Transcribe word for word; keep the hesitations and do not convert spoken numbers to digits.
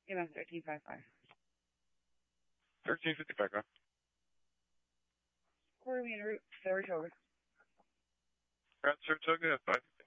U S thirteen fifty-five. thirteen fifty-five, go. Quarter en route, Saratoga. At Saratoga, five